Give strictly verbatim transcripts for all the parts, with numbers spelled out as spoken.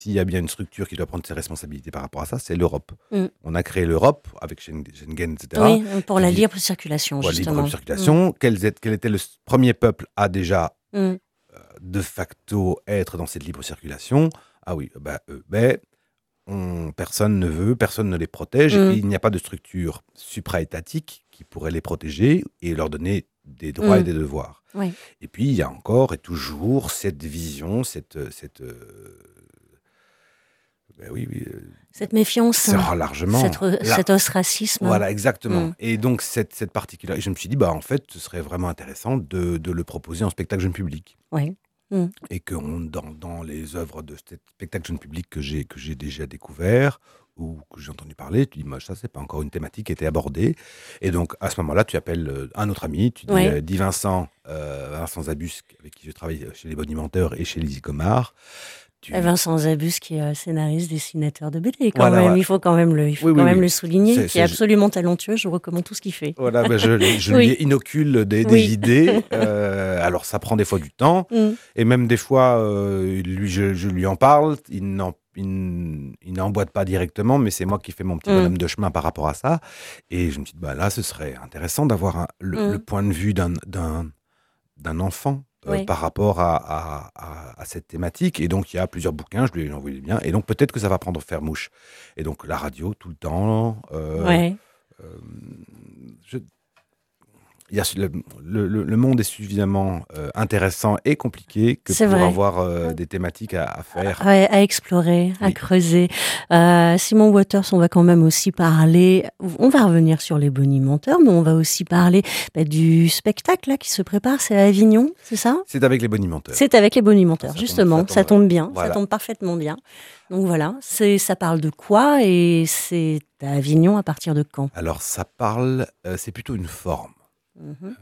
s'il y a bien une structure qui doit prendre ses responsabilités par rapport à ça, c'est l'Europe. Mmh. On a créé l'Europe avec Schengen, et cetera. Oui, pour qui la dit- libre circulation, pour la justement. libre circulation. Quel, est- quel était le s- premier peuple à déjà Mmh. de facto être dans cette libre circulation? Ah oui, bah, eux, ben, on- personne ne veut, personne ne les protège, Mm. et il n'y a pas de structure supra-étatique qui pourrait les protéger et leur donner des droits Mm. et des devoirs. Oui. Et puis, il y a encore et toujours cette vision, cette... cette euh, ben oui, oui, euh, Cette méfiance, ça, largement. cette re- Là, cet ostracisme. Voilà, exactement. Mm. Et donc, cette, cette particularité, je me suis dit, bah, en fait, ce serait vraiment intéressant de, de le proposer en spectacle jeune public. Oui. Mm. Et que on, dans, dans les œuvres de ce spectacle jeune public que j'ai, que j'ai déjà découvert ou que j'ai entendu parler, tu dis, moi, ça, c'est pas encore une thématique qui a été abordée. Et donc, à ce moment-là, tu appelles euh, un autre ami, tu dis, Oui. euh, dis Vincent, euh, Vincent Zabus, avec qui je travaille chez Les Bonimenteurs et chez Lizzie Comard. Tu... Et Vincent Zabus, qui est euh, scénariste, dessinateur de B D, quand Voilà, même. voilà. Il faut quand même le, il faut Oui, quand oui, même oui. le souligner, C'est- qui c'est- est absolument talentueux. Je recommande tout ce qu'il fait. Voilà, ben je, je Oui. lui inocule des, des Oui. idées. Euh, alors, ça prend des fois du temps. Mm. Et même des fois, euh, lui, je, je lui en parle. Il n'en, il, il n'emboîte pas directement, mais c'est moi qui fais mon petit Mm. bonhomme de chemin par rapport à ça. Et je me dis, bah, là, ce serait intéressant d'avoir un- le, Mm. le point de vue d'un, d'un, d'un enfant. Euh, Oui. par rapport à, à, à, à cette thématique. Et donc, il y a plusieurs bouquins, je lui ai envoyé les miens. Et donc, peut-être que ça va prendre faire mouche. Et donc, la radio, tout le temps. Euh, Ouais. euh, je- il y a, le, le- le- le monde est suffisamment euh, intéressant et compliqué que C'est pour vrai. avoir euh, des thématiques à, à faire. Ouais, à explorer, à Oui. creuser. Euh, Simon Waters, on va quand même aussi parler, on va revenir sur les bonimenteurs, mais on va aussi parler bah, du spectacle là, qui se prépare, c'est à Avignon, c'est ça? C'est avec les bonimenteurs. C'est avec les bonimenteurs, Ça tombe- justement, ça tombe- ça tombe bien, voilà. ça tombe parfaitement bien. Donc voilà, c'est, ça parle de quoi et c'est à Avignon à partir de quand? Alors, ça parle, euh, c'est plutôt une forme. Mhm.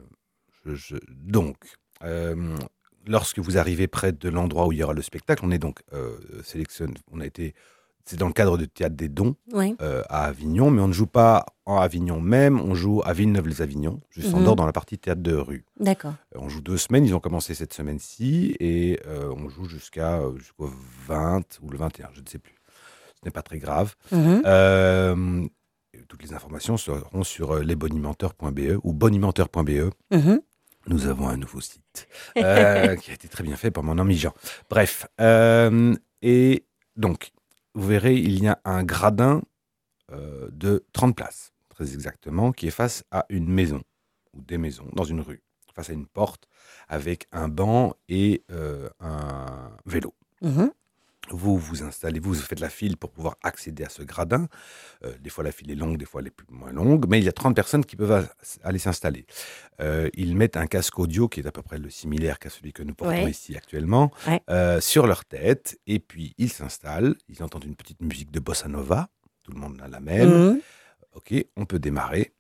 Je- je- donc, euh, lorsque vous arrivez près de l'endroit où il y aura le spectacle, on est donc euh, sélectionne, on a été, c'est dans le cadre du Théâtre des Dons Oui. euh, à Avignon, mais on ne joue pas en Avignon même, on joue à Villeneuve-les-Avignon, juste en Mhm. dehors dans la partie théâtre de rue. D'accord. Euh, On joue deux semaines, ils ont commencé cette semaine-ci, et euh, on joue jusqu'à euh, jusqu'au vingt ou le vingt et un, je ne sais plus. Ce n'est pas très grave. Mhm. Euh, toutes les informations seront sur euh, lesbonimenteurs point b e ou bonimenteurs point b e. Mhm. Nous avons un nouveau site euh, qui a été très bien fait par mon ami Jean. Bref, euh, et donc, vous verrez, il y a un gradin euh, de trente places, très exactement, qui est face à une maison, ou des maisons, dans une rue, face à une porte, avec un banc et euh, un vélo. Mhm. Vous vous installez, vous faites la file pour pouvoir accéder à ce gradin. Euh, des fois, la file est longue, des fois, elle est plus, moins longue. Mais il y a trente personnes qui peuvent a- aller s'installer. Euh, ils mettent un casque audio, qui est à peu près le similaire qu'à celui que nous portons Ouais. ici actuellement, Ouais. euh, sur leur tête. Et puis, ils s'installent. Ils entendent une petite musique de bossa nova. Tout le monde a la même. Mhm. OK, on peut démarrer.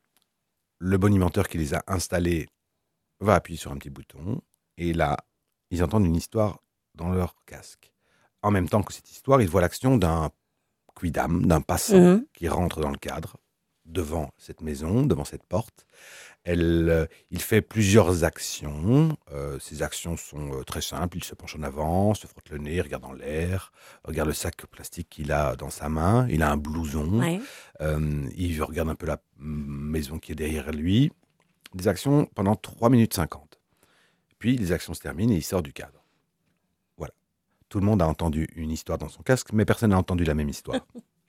Le bonimenteur qui les a installés va appuyer sur un petit bouton. Et là, ils entendent une histoire dans leur casque. En même temps que cette histoire, ils voient l'action d'un quidam, d'un passant Mhm. qui rentre dans le cadre, devant cette maison, devant cette porte. Elle, euh, il fait plusieurs actions. Euh, ces actions sont euh, très simples. Il se penche en avant, se frotte le nez, regarde en l'air, regarde le sac plastique qu'il a dans sa main. Il a un blouson. Ouais. Euh, il regarde un peu la mm, maison qui est derrière lui. Des actions pendant trois minutes cinquante. Puis les actions se terminent et il sort du cadre. Voilà. Tout le monde a entendu une histoire dans son casque, mais personne n'a entendu la même histoire.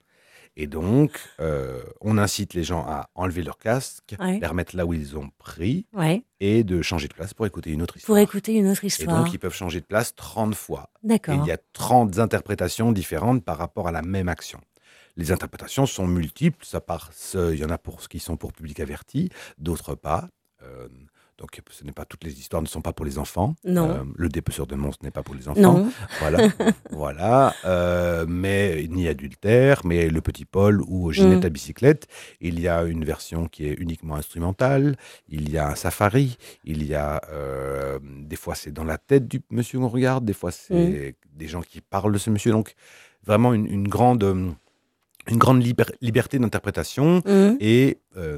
Et donc, euh, on incite les gens à enlever leur casque, Ouais. les remettre là où ils ont pris, Ouais. et de changer de place pour écouter une autre Pour histoire. écouter une autre Et histoire. donc, ils peuvent changer de place trente fois. Et D'accord. il y a trente interprétations différentes par rapport à la même action. Les interprétations sont multiples. Ça part, ce- il y en a pour ce qui sont pour public averti, d'autres pas. Euh, donc, ce n'est pas toutes les histoires ne sont pas pour les enfants. Non. Euh, le dépeceur de monstres n'est pas pour les enfants. Non. Voilà, voilà. Euh, mais ni adultère, mais le petit Paul ou Ginette Mm. à bicyclette. Il y a une version qui est uniquement instrumentale. Il y a un safari. Il y a euh, des fois c'est dans la tête du monsieur qu'on regarde. Des fois c'est des gens qui parlent de ce monsieur. Donc vraiment une, une grande, euh, une grande liber- liberté d'interprétation. Mm. Et, euh,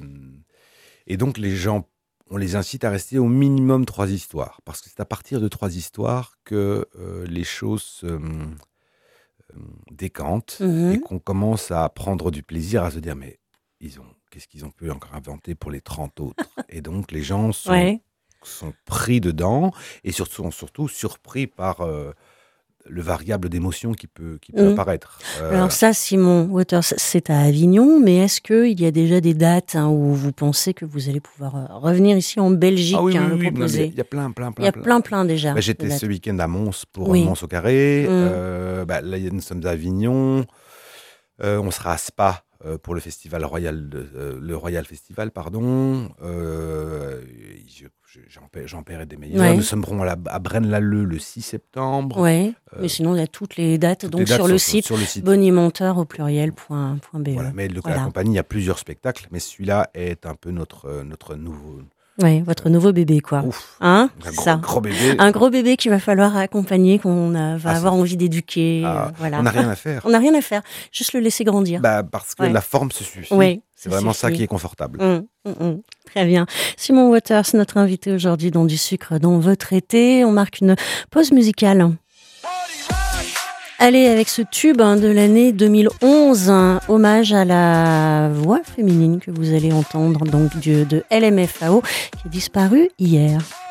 et donc les gens, on les incite à rester au minimum trois histoires. Parce que c'est à partir de trois histoires que euh, les choses se, euh, décante Mhm. et qu'on commence à prendre du plaisir à se dire mais ils ont qu'est-ce qu'ils ont pu encore inventer pour les trente autres? Et donc les gens sont, Ouais. sont pris dedans et surtout, sont surtout surpris par euh, le variable d'émotion qui peut, qui peut Mhm. apparaître. Euh, Alors ça, Simon Waters, c'est à Avignon, mais est-ce qu'il y a déjà des dates hein, où vous pensez que vous allez pouvoir euh, revenir ici en Belgique ah oui, hein, oui, le oui, non, mais il y a- proposer? il y, a plein, plein, Il plein, y a plein. plein, plein déjà. Bah, de j'étais dates. ce week-end à Mons pour Oui. Mons au Carré. Mm. Euh, bah, là, nous sommes à Avignon. Euh, on sera à Spa euh, pour le festival Royal, de- euh, le Royal Festival, pardon. Euh, je- je- j'en, paie- j'en paierai des meilleurs. Ouais. Nous serons à, la- à Braine-l'Alleud le six septembre. Ouais. Euh, Mais sinon, il y a toutes les dates Toutes donc les dates sur le sont site sur le site. bonimonteur au pluriel point, point be. Voilà. Mais le, Voilà. la compagnie, il y a plusieurs spectacles, mais celui-là est un peu notre, euh, notre nouveau. Ouais, votre nouveau bébé, quoi. Ouf, Hein, un c'est gros, ça. gros bébé. Un gros bébé qu'il va falloir accompagner, qu'on a- va Ah, avoir c'est- envie d'éduquer. Ah, euh, voilà. On n'a rien à faire. On n'a rien à faire, juste le laisser grandir. Bah, parce que Ouais. la forme se suffit. Ouais, C'est ça vraiment ça suffit. qui est confortable. Hum, hum, hum. Très bien. Simon Waters, notre invité aujourd'hui dans Du sucre dans votre été. On marque une pause musicale. Allez, avec ce tube hein, de l'année deux mille onze, un hommage à la voix féminine que vous allez entendre donc de, de L M F A O qui est disparue hier.